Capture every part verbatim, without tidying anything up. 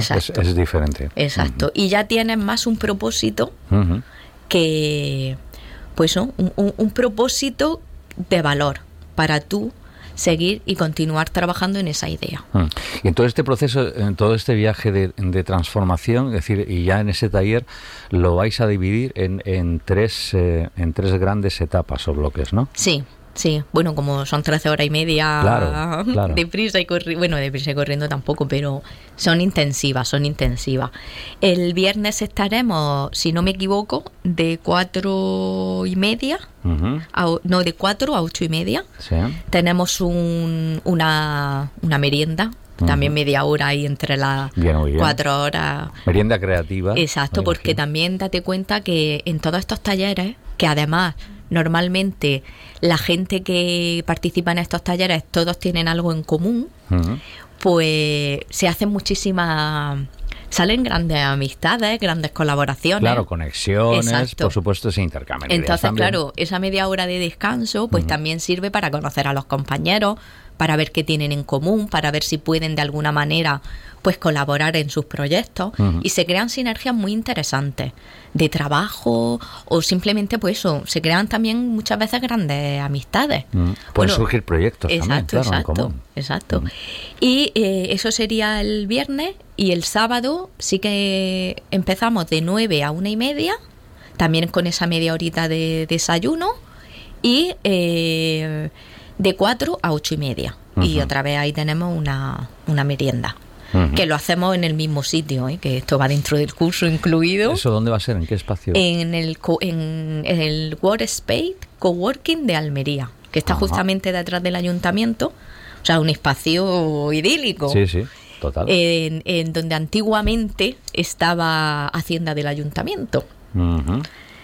Exacto. Es, es diferente. Exacto. Uh-huh. Y ya tienes más un propósito uh-huh. que, pues, ¿no? un, un, un propósito de valor para tú seguir y continuar trabajando en esa idea. Uh-huh. Y en todo este proceso, en todo este viaje de, de transformación, es decir, y ya en ese taller lo vais a dividir en, en tres eh, en tres grandes etapas o bloques, ¿no? Sí. Sí, bueno, como son trece horas y media claro, claro. de prisa y corriendo, bueno, de prisa y corriendo tampoco, pero son intensivas, son intensivas. El viernes estaremos, si no me equivoco, de cuatro y media, uh-huh. a, no, de cuatro a ocho y media. Sí. Tenemos un, una, una merienda. También uh-huh. media hora ahí entre las bien, bien. cuatro horas. Merienda creativa. Exacto, porque imagino. También date cuenta que en todos estos talleres, que además normalmente la gente que participa en estos talleres todos tienen algo en común, uh-huh. pues se hacen muchísimas... Salen grandes amistades, grandes colaboraciones. Claro, conexiones, exacto. Por supuesto, se intercambian. Entonces, claro, esa media hora de descanso pues uh-huh. también sirve para conocer a los compañeros, para ver qué tienen en común, para ver si pueden de alguna manera pues colaborar en sus proyectos uh-huh. y se crean sinergias muy interesantes de trabajo o simplemente pues eso, se crean también muchas veces grandes amistades. Uh-huh. Pueden bueno, surgir proyectos exacto, también, claro, exacto, en común. Exacto. Uh-huh. Y eh, eso sería el viernes y el sábado sí que empezamos de nueve a una y media, también con esa media horita de desayuno y eh, de cuatro a ocho y media. Uh-huh. Y otra vez ahí tenemos una, una merienda. Uh-huh. Que lo hacemos en el mismo sitio, ¿eh? Que esto va dentro del curso incluido. ¿Eso dónde va a ser? ¿En qué espacio? En el, co- en, en el Workspace Coworking de Almería, que está uh-huh. justamente detrás del ayuntamiento. O sea, un espacio idílico. Sí, sí, total. En, en donde antiguamente estaba Hacienda del Ayuntamiento. Uh-huh.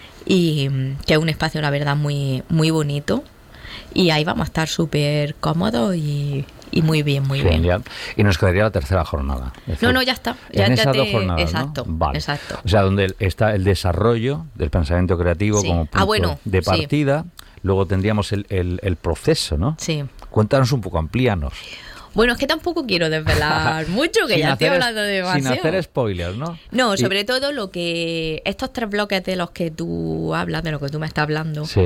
Y que es un espacio, la verdad, muy, muy bonito. Y ahí vamos a estar súper cómodos y, y muy bien, muy Genial. bien. Y nos quedaría la tercera jornada. Es decir, no, no, ya está. Ya, en ya esas te... dos jornadas, exacto, ¿no? Vale. Exacto. O sea, donde está el desarrollo del pensamiento creativo sí. como punto ah, bueno, de partida, sí. Luego tendríamos el, el, el proceso, ¿no? Sí. Cuéntanos un poco, amplíanos. Bueno, es que tampoco quiero desvelar mucho, que ya estoy hablando demasiado. Sin hacer spoilers, ¿no? No, sobre y... todo lo que... Estos tres bloques de los que tú hablas, de lo que tú me estás hablando, sí.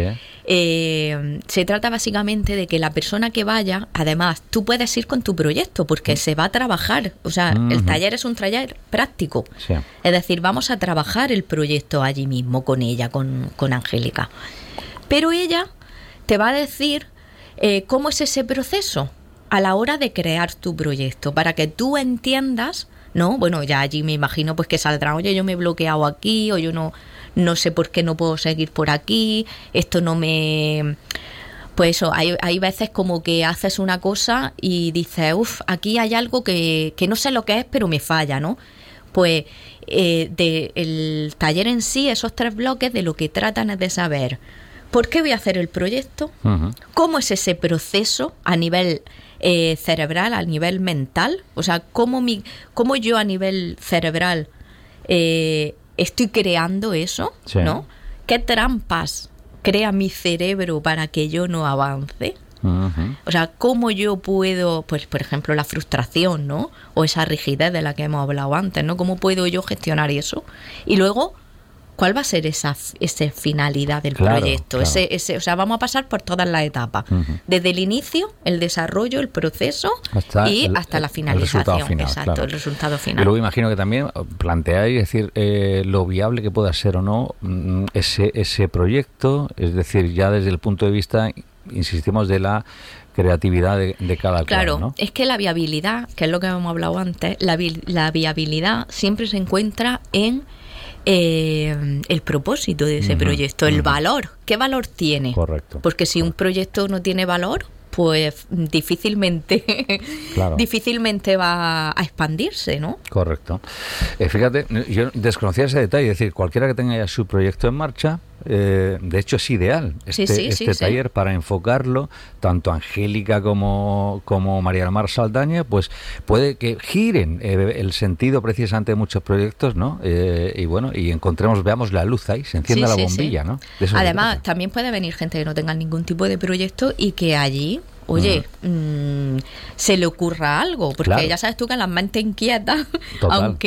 eh, se trata básicamente de que la persona que vaya, además, tú puedes ir con tu proyecto, porque mm. se va a trabajar. O sea, mm-hmm. el taller es un taller práctico. Sí. Es decir, vamos a trabajar el proyecto allí mismo con ella, con, con Angélica. Pero ella te va a decir eh, cómo es ese proceso a la hora de crear tu proyecto, para que tú entiendas, ¿no? Bueno, ya allí me imagino pues que saldrá, oye, yo me he bloqueado aquí, o yo no, no sé por qué no puedo seguir por aquí, esto no me... Pues eso, hay, hay veces como que haces una cosa y dices, uff, aquí hay algo que, que no sé lo que es, pero me falla, ¿no? Pues eh, de el taller en sí, esos tres bloques, de lo que tratan es de saber por qué voy a hacer el proyecto, uh-huh. cómo es ese proceso a nivel eh, cerebral, a nivel mental, o sea, cómo, mi, cómo yo a nivel cerebral eh, estoy creando eso, sí. ¿no? ¿Qué trampas crea mi cerebro para que yo no avance? Uh-huh. O sea, cómo yo puedo, pues por ejemplo, la frustración, ¿no? O esa rigidez de la que hemos hablado antes, ¿no? ¿Cómo puedo yo gestionar eso? Y luego, ¿cuál va a ser esa, esa finalidad del claro, proyecto? Claro. Ese, ese, o sea, vamos a pasar por todas las etapas. Uh-huh. Desde el inicio, el desarrollo, el proceso hasta y el, hasta la finalización. El resultado final, exacto, claro. el resultado final. Y luego imagino que también planteáis, es decir, eh, lo viable que pueda ser o no ese, ese proyecto, es decir, ya desde el punto de vista, insistimos, de la creatividad de, de cada claro, cual, ¿no? Es que la viabilidad, que es lo que hemos hablado antes, la, vi, la viabilidad siempre se encuentra en Eh, el propósito de ese uh-huh, proyecto, el uh-huh. valor. ¿Qué valor tiene? Correcto. Porque si un proyecto no tiene valor, pues difícilmente claro. difícilmente va a expandirse, ¿no? Correcto. Eh, fíjate, yo desconocía ese detalle, es decir, cualquiera que tenga ya su proyecto en marcha, eh, de hecho es ideal este, sí, sí, este sí, taller sí. para enfocarlo, tanto Angélica como, como María del Mar Saldaña, pues puede que giren eh, el sentido precisamente de muchos proyectos, ¿no? Eh, y bueno, y encontremos, veamos la luz ahí, se encienda sí, la sí, bombilla, sí. ¿no? De eso además, también puede venir gente que no tenga ningún tipo de proyecto y que allí oye, uh-huh. mmm, se le ocurra algo, porque claro. ya sabes tú que las mentes inquietas, Total. aunque